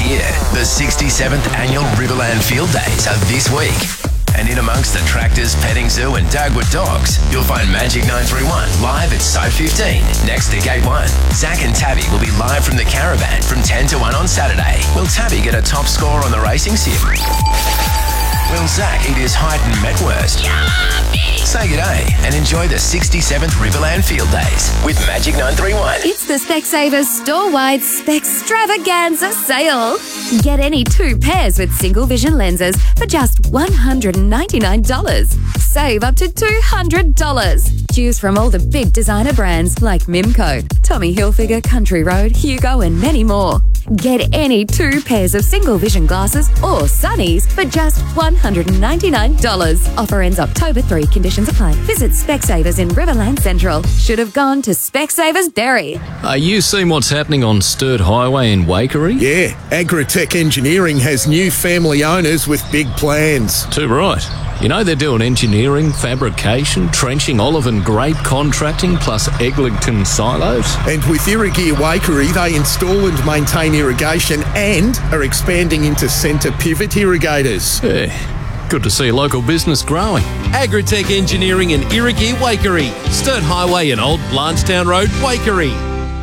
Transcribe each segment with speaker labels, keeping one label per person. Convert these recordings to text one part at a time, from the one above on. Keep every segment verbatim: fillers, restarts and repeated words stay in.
Speaker 1: here. The sixty-seventh Annual Riverland Field Days are this week. And in amongst the tractors, petting zoo and Dagwood dogs, you'll find Magic nine three one live at Site fifteen, next to Gate one. Zach and Tabby will be live from the caravan from ten to one on Saturday. Will Tabby get a top score on the racing sim? Will Zach eat his Heighton Metwurst? Yummy! Say g'day and enjoy the sixty-seventh Riverland Field Days with Magic nine three one.
Speaker 2: It's the Specsavers store-wide Spextravaganza sale. Get any two pairs with single vision lenses for just one hundred ninety-nine dollars. Save up to two hundred dollars. Choose from all the big designer brands like Mimco, Tommy Hilfiger, Country Road, Hugo and many more. Get any two pairs of single vision glasses or sunnies for just one hundred ninety-nine dollars. Offer ends October third. Conditions apply. Visit Specsavers in Riverland Central. Should have gone to Specsavers Berry.
Speaker 3: Are you seeing what's happening on Sturt Highway in Waikerie?
Speaker 4: Yeah, Agritech Engineering has new family owners with big plans.
Speaker 3: Too right. You know they're doing engineering, fabrication, trenching, olive and grape contracting, plus Eglinton silos.
Speaker 4: And with Irrigear Waikerie, they install and maintain irrigation and are expanding into centre pivot irrigators.
Speaker 3: Yeah, good to see a local business growing.
Speaker 5: Agritech Engineering in Irrigear Waikerie, Sturt Highway and Old Blanchetown Road, Waikerie.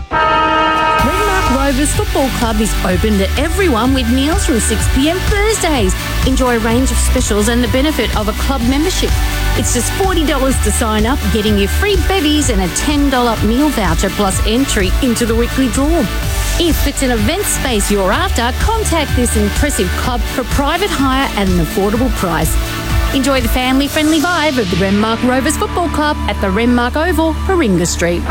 Speaker 6: Rovers Football Club is open to everyone with meals from six p m Thursdays. Enjoy a range of specials and the benefit of a club membership. It's just forty dollars to sign up, getting you free bevies and a ten dollars meal voucher plus entry into the weekly draw. If it's an event space you're after, contact this impressive club for private hire at an affordable price. Enjoy the family-friendly vibe of the Renmark Rovers Football Club at the Renmark Oval, Paringa Street.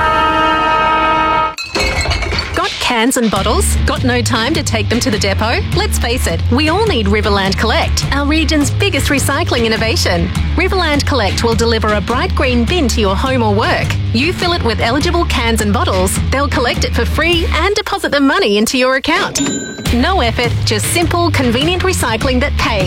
Speaker 7: Got cans and bottles? Got no time to take them to the depot? Let's face it, we all need Riverland Collect, our region's biggest recycling innovation. Riverland Collect will deliver a bright green bin to your home or work. You fill it with eligible cans and bottles, they'll collect it for free and deposit the money into your account. No effort, just simple, convenient recycling that pays.